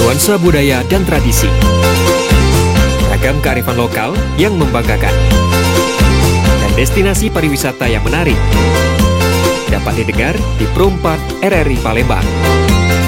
nuansa budaya dan tradisi, ragam kearifan lokal yang membanggakan, dan destinasi pariwisata yang menarik dapat didengar di Pro 4 RRI Palembang.